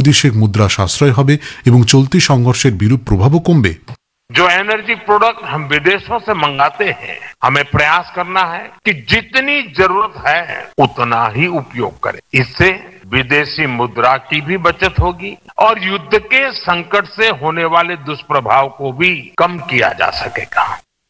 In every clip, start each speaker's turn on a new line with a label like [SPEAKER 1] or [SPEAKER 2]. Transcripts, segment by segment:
[SPEAKER 1] বৈদেশিক মুদ্রা সাশ্রয় হবে এবং চলতি সংঘর্ষের বিরূপ প্রভাবও কমবে।
[SPEAKER 2] जो एनर्जी प्रोडक्ट हम विदेशों से मंगाते हैं, हमें प्रयास करना है कि जितनी जरूरत है उतना ही उपयोग करें। इससे विदेशी मुद्रा की भी बचत होगी और युद्ध के संकट से होने वाले दुष्प्रभाव को भी कम किया जा सकेगा।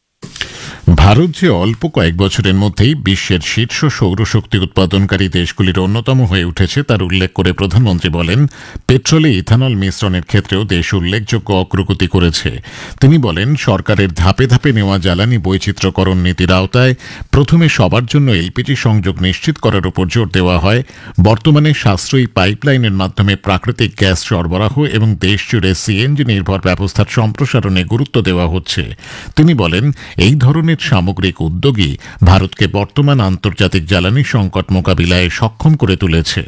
[SPEAKER 3] ভারত যে অল্প কয়েক বছরের মধ্যেই বিশ্বের শীর্ষ সৌরশক্তি উৎপাদনকারী দেশগুলির অন্যতম হয়ে উঠেছে তার উল্লেখ করে প্রধানমন্ত্রী বলেন, পেট্রোলে ইথানল মিশ্রণের ক্ষেত্রেও দেশ উল্লেখযোগ্য অগ্রগতি করেছে। তিনি বলেন, সরকারের ধাপে ধাপে নেওয়া জ্বালানি বৈচিত্র্যকরণ নীতির আওতায় প্রথমে সবার জন্য এলপিজি সংযোগ নিশ্চিত করার উপর জোর দেওয়া হয়। বর্তমানে সাশ্রয়ী পাইপলাইনের মাধ্যমে প্রাকৃতিক গ্যাস সরবরাহ এবং দেশজুড়ে সিএনজি নির্ভর ব্যবস্থার সম্প্রসারণে গুরুত্ব দেওয়া হচ্ছে। তিনি বলেন, এই ধরনের সামগ্রিক উদ্যোগই ভারতকে বর্তমান আন্তর্জাতিক জ্বালানি সংকট মোকাবিলায় সক্ষম করে তুলেছে।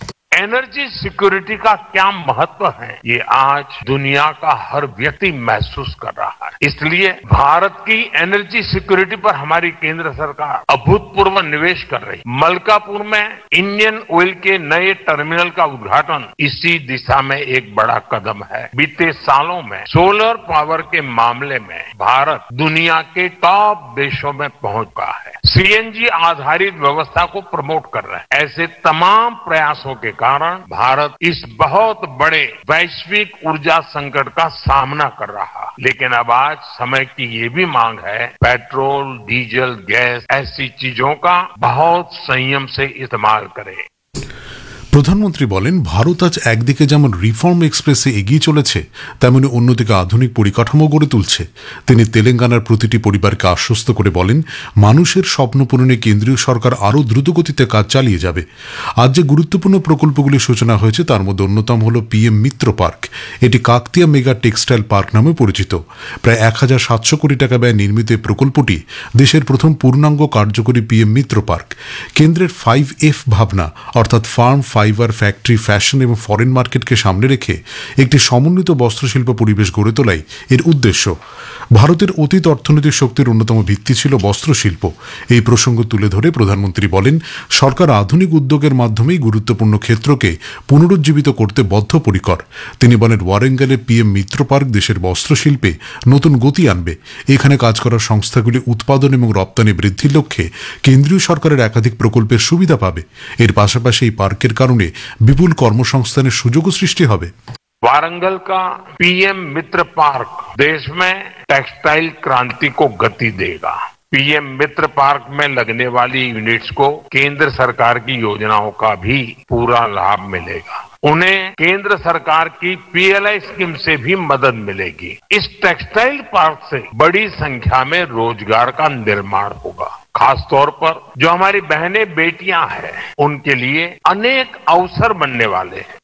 [SPEAKER 2] एनर्जी सिक्योरिटी का क्या महत्व है ये आज दुनिया का हर व्यक्ति महसूस कर रहा है। इसलिए भारत की एनर्जी सिक्योरिटी पर हमारी केंद्र सरकार अभूतपूर्व निवेश कर रही। मलकापुर में इंडियन ऑयल के नए टर्मिनल का उद्घाटन इसी दिशा में एक बड़ा कदम है। बीते सालों में सोलर पावर के मामले में भारत दुनिया के टॉप देशों में पहुंच गया है। सीएनजी आधारित व्यवस्था को प्रमोट कर रहे हैं। ऐसे तमाम प्रयासों के कारण भारत इस बहुत बड़े वैश्विक ऊर्जा संकट का सामना कर रहा है। लेकिन अब आज समय की ये भी मांग है, पेट्रोल, डीजल, गैस ऐसी चीजों का बहुत संयम से इस्तेमाल करें।
[SPEAKER 1] প্রধানমন্ত্রী বলেন, ভারত আজ একদিকে যেমন রিফর্ম এক্সপ্রেসে এগিয়ে চলেছে, তেমনি অন্যদিকে আধুনিক পরিকাঠামো গড়ে তুলছে। তিনি তেলেঙ্গানার প্রতিটি পরিবারকে আশ্বস্ত করে বলেন, মানুষের স্বপ্ন পূরণে কেন্দ্রীয় সরকার আরও দ্রুতগতিতে কাজ চালিয়ে যাবে। আজ যে গুরুত্বপূর্ণ প্রকল্পগুলির সূচনা হয়েছে তার মধ্যে অন্যতম হল পিএম মিত্র পার্ক। এটি কাকতিয়া মেগা টেক্সটাইল পার্ক নামে পরিচিত। প্রায় 1700 কোটি টাকা ব্যয়ে নির্মিত এই প্রকল্পটি দেশের প্রথম পূর্ণাঙ্গ কার্যকরী পিএম মিত্র পার্ক। কেন্দ্রের 5F ভাবনা অর্থাৎ ফার্ম, ফাইবার, ফ্যাক্টরি, ফ্যাশন এবং ফরেন মার্কেটকে সামনে রেখে একটি সমন্বিত বস্ত্রশিল্প পরিবেশ গড়ে তোলাই এর উদ্দেশ্য। ভারতের অতীত অর্থনৈতিক শক্তির অন্যতম ভিত্তি ছিল বস্ত্রশিল্প। এই প্রসঙ্গ তুলে ধরে প্রধানমন্ত্রী বলেন, সরকার আধুনিক উদ্যোগের মাধ্যমেই গুরুত্বপূর্ণ ক্ষেত্রকে পুনরুজ্জীবিত করতে বদ্ধপরিকর। তিনি বলেন, ওয়ারেঙ্গেলে পিএম মিত্র পার্ক দেশের বস্ত্রশিল্পে নতুন গতি আনবে। এখানে কাজ করা সংস্থাগুলি উৎপাদন এবং রপ্তানি বৃদ্ধির লক্ষ্যে কেন্দ্রীয় সরকারের একাধিক প্রকল্পের সুবিধা পাবে। এর পাশাপাশি এই পার্কের কারণে বিপুল কর্মসংস্থানের সুযোগও সৃষ্টি হবে।
[SPEAKER 2] वारंगल का पीएम मित्र पार्क देश में टेक्सटाइल क्रांति को गति देगा। पीएम मित्र पार्क में लगने वाली यूनिट्स को केंद्र सरकार की योजनाओं का भी पूरा लाभ मिलेगा। उन्हें केंद्र सरकार की पीएलआई स्कीम से भी मदद मिलेगी। इस टेक्सटाइल पार्क से बड़ी संख्या में रोजगार का निर्माण होगा। खासतौर पर जो हमारी बहनें बेटियां हैं उनके लिए अनेक अवसर बनने वाले हैं।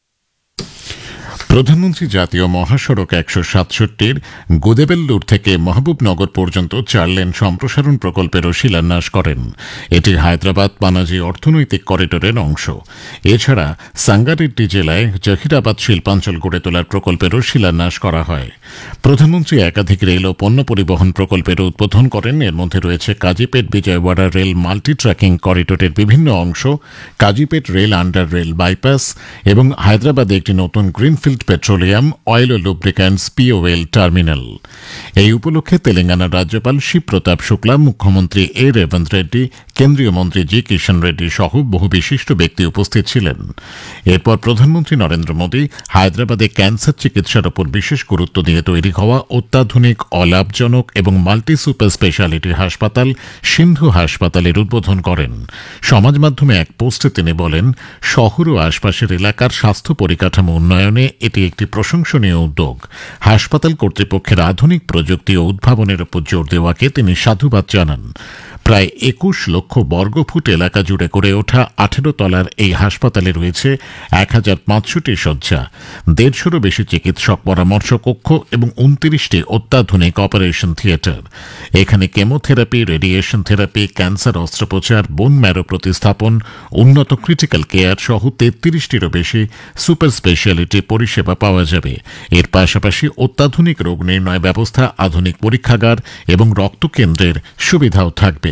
[SPEAKER 3] প্রধানমন্ত্রী জাতীয় মহাসড়ক 167 গোদেবেল্লুর থেকে মাহবুবনগর পর্যন্ত 4 লেন সম্প্রসারণ প্রকল্পেরও শিলান্যাস করেন। এটি হায়দ্রাবাদ পানাজি অর্থনৈতিক করিডোরের অংশ। এছাড়া সাঙ্গারেড্ডি জেলায় জহিরাবাদ শিল্পাঞ্চল গড়ে তোলার প্রকল্পেরও শিলান্যাস করা হয়। প্রধানমন্ত্রী একাধিক রেল ও পণ্য পরিবহন প্রকল্পের উদ্বোধন করেন। এর মধ্যে রয়েছে কাজীপেট বিজয়ওয়াড়া রেল মাল্টি ট্র্যাকিং করিডোরের বিভিন্ন অংশ, কাজীপেট রেল আন্ডার রেল বাইপাস এবং হায়দ্রাবাদে একটি নতুন গ্রিনফিল্ড পেট্রোলিয়াম, অয়েল ও লুব্রিক্যান্টস পিওএল টার্মিনাল। এই উপলক্ষে তেলেঙ্গানার রাজ্যপাল শিবপ্রতাপ শুক্লা, মুখ্যমন্ত্রী এ রেবন্ত রেড্ডি, কেন্দ্রীয় মন্ত্রী জি কিষণ রেড্ডি সহ বহু বিশিষ্ট ব্যক্তি উপস্থিত ছিলেন। এরপর প্রধানমন্ত্রী নরেন্দ্র মোদী হায়দ্রাবাদে ক্যান্সার চিকিৎসার উপর বিশেষ গুরুত্ব দিয়ে তৈরি হওয়া অত্যাধুনিক, অলাভজনক এবং মাল্টি সুপার স্পেশালিটি হাসপাতাল সিন্ধু হাসপাতালের উদ্বোধন করেন। সমাজ মাধ্যমে এক পোস্টে তিনি বলেন, শহর ও আশপাশের এলাকার স্বাস্থ্য পরিকাঠামো উন্নয়নে এটি একটি প্রশংসনীয় উদ্যোগ। হাসপাতাল কর্তৃপক্ষের আধুনিক প্রযুক্তি ও উদ্ভাবনের উপর জোর দেওয়াকে তিনি সাধুবাদ জানান। প্রায় 21 লক্ষ বর্গফুট এলাকা জুড়ে গড়ে ওঠা 18 তলার এই হাসপাতালে রয়েছে 1500টি শয্যা, 150-রও বেশি চিকিৎসক পরামর্শ কক্ষ এবং 29টি অত্যাধুনিক অপারেশন থিয়েটার। এখানে কেমোথেরাপি, রেডিয়েশন থেরাপি, ক্যান্সার অস্ত্রোপচার, বোন ম্যারো প্রতিস্থাপন, উন্নত ক্রিটিক্যাল কেয়ার সহ 33টিরও বেশি সুপার স্পেশালিটি পরিষেবা পাওয়া যাবে। এর পাশাপাশি অত্যাধুনিক রোগ নির্ণয় ব্যবস্থা, আধুনিক পরীক্ষাগার এবং রক্তকেন্দ্রের সুবিধাও থাকবে।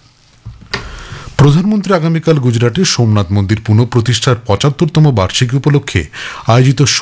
[SPEAKER 1] প্রধানমন্ত্রী আগামীকাল গুজরাটের সোমনাথ মন্দির পুনঃপ্রতিষ্ঠার 75তম বার্ষিকী উপলক্ষে আয়োজিত